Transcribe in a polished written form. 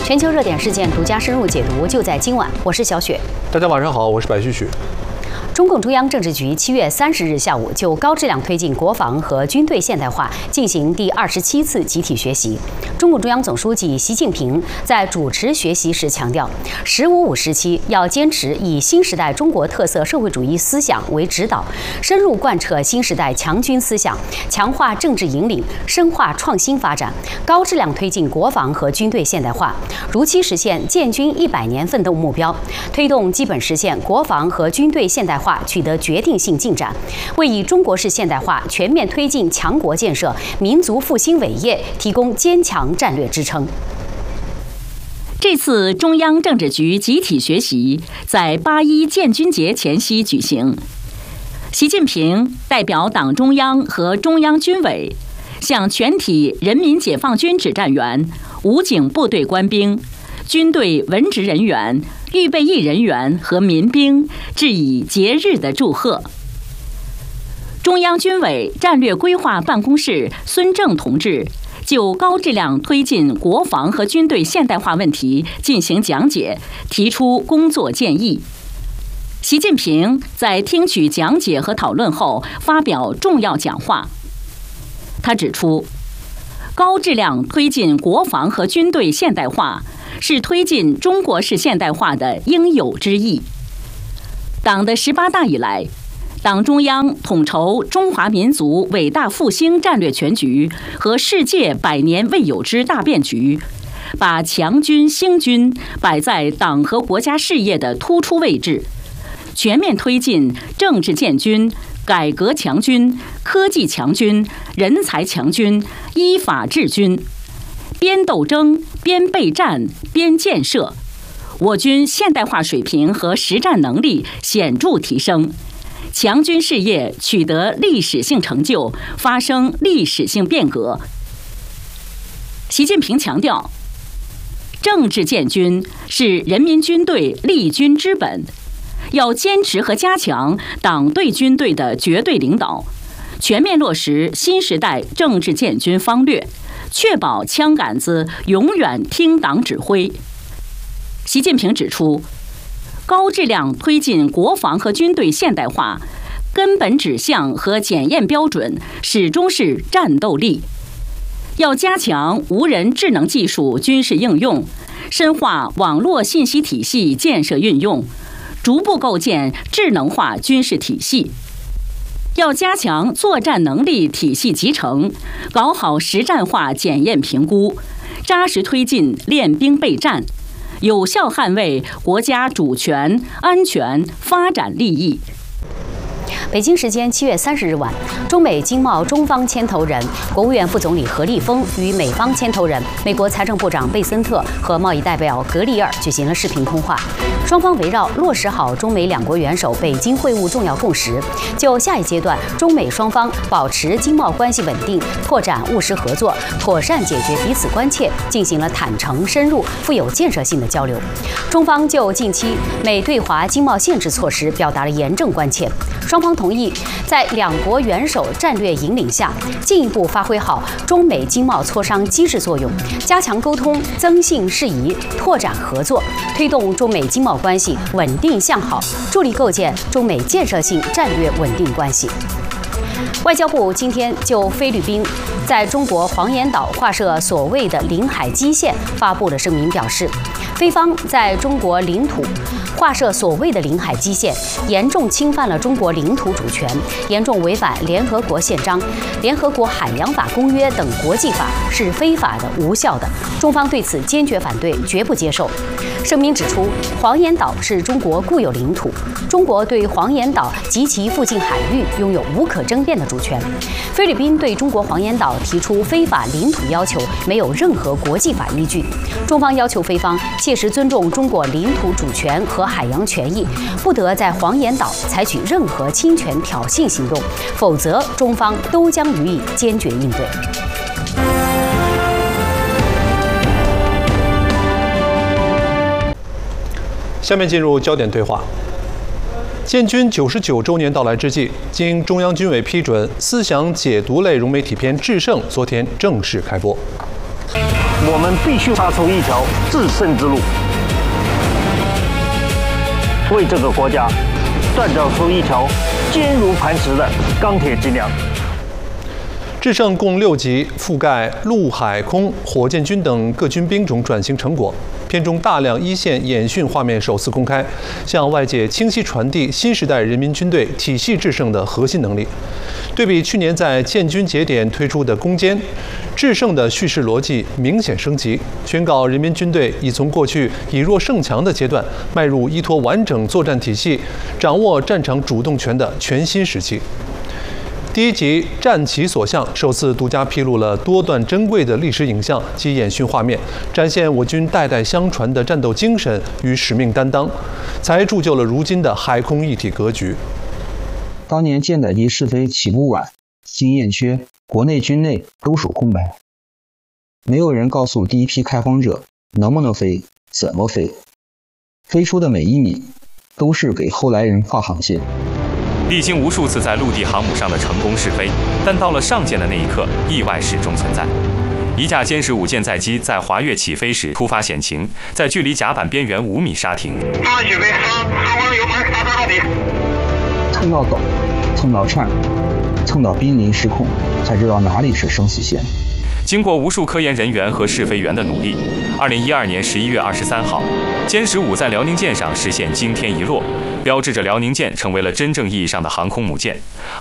全球热点事件独家深入解读，就在今晚。我是小雪。 大家晚上好，我是白旭旭。 中共中央政治局7月30日下午就高质量推进国防和军队现代化进行第27次集体学习。中共中央总书记习近平在主持学习时强调，“15+5”时期要坚持以新时代中国特色社会主义思想为指导，深入贯彻新时代强军思想，强化政治引领，深化创新发展，高质量推进国防和军队现代化，如期实现建军100年奋斗目标，推动基本实现国防和军队现代化取得决定性进展，为以中国式现代化全面推进强国建设、民族复兴伟业提供坚强战略支撑。 这次中央政治局集体学习在8·1建军节前夕举行。习近平代表党中央和中央军委，向全体人民解放军指战员、武警部队官兵、军队文职人员、预备役人员和民兵致以节日的祝贺。中央军委战略规划办公室孙正同志就高质量推进国防和军队现代化问题进行讲解，提出工作建议。习近平在听取讲解和讨论后发表重要讲话。他指出，高质量推进国防和军队现代化是推进中国式现代化的应有之义。党的18大以来，党中央统筹中华民族伟大复兴战略全局和世界100年未有之大变局，把强军兴军摆在党和国家事业的突出位置，全面推进政治建军、改革强军、科技强军、人才强军、依法治军，边斗争边备战边建设，我军现代化水平和实战能力显著提升，强军事业取得历史性成就，发生历史性变革。习近平强调，政治建军是人民军队立军之本，要坚持和加强党对军队的绝对领导，全面落实新时代政治建军方略，确保枪杆子永远听党指挥。习近平指出，高质量推进国防和军队现代化，根本指向和检验标准始终是战斗力。要加强无人智能技术军事应用，深化网络信息体系建设运用，逐步构建智能化军事体系。要加强作战能力体系集成，搞好实战化检验评估，扎实推进练兵备战，有效捍卫国家主权、安全、发展利益。 北京时间7月30日晚，中美经贸中方牵头人、国务院副总理何立峰与美方牵头人、美国财政部长贝森特和贸易代表格里尔举行了视频通话。双方围绕落实好中美两国元首北京会晤重要共识，就下一阶段中美双方保持经贸关系稳定、拓展务实合作、妥善解决彼此关切，进行了坦诚、深入、富有建设性的交流。中方就近期美对华经贸限制措施表达了严正关切。双方同意在两国元首战略引领下，进一步发挥好中美经贸磋商机制作用，加强沟通、增信事宜、拓展合作，推动中美经贸关系稳定向好，助力构建中美建设性战略稳定关系。外交部今天就菲律宾在中国黄岩岛划设所谓的领海基线发布了声明，表示，菲方在中国领土划设所谓的领海基线，严重侵犯了中国领土主权，严重违反联合国宪章、联合国海洋法公约等国际法，是非法的、无效的。中方对此坚决反对，绝不接受。声明指出，黄岩岛是中国固有领土，中国对黄岩岛及其附近海域拥有无可争辩的主权。菲律宾对中国黄岩岛提出非法领土要求，没有任何国际法依据。中方要求菲方切实尊重中国领土主权和海洋权益，不得在黄岩岛采取任何侵权挑衅行动，否则中方都将予以坚决应对。 下面进入焦点对话。建军99周年到来之际，经中央军委批准，思想解读类融媒体片《制胜》昨天正式开播。 我我们必须杀出一条制胜之路，为这个国家锻造出一条坚如磐石的钢铁脊梁。 制胜共6级，覆盖陆海空火箭军等各军兵种转型成果。片中大量一线演训画面首次公开，向外界清晰传递新时代人民军队体系制胜的核心能力。对比去年在建军节点推出的攻坚，制胜的叙事逻辑明显升级，宣告人民军队已从过去以弱胜强的阶段，迈入依托完整作战体系、掌握战场主动权的全新时期。第1集《战旗所向》首次独家披露了多段珍贵的历史影像及演训画面，展现我军代代相传的战斗精神与使命担当，才铸就了如今的海空一体格局。 当年舰载机试飞起步晚，经验缺，国内军内都属空白，没有人告诉第一批开荒者能不能飞，怎么飞，飞出的每1米都是给后来人画航线。 历经无数次在陆地航母上的成功试飞，但到了上舰的那一刻，意外始终存在。一架歼15舰载机在滑跃起飞时突发险情，在距离甲板边缘5米刹停。 蹭到抖，蹭到颤，蹭到濒临失控，才知道哪里是生死线。 经过无数科研人员和试飞员的努力，2012年11月23号，歼15在辽宁舰上实现惊天一落，标志着辽宁舰成为了真正意义上的航空母舰。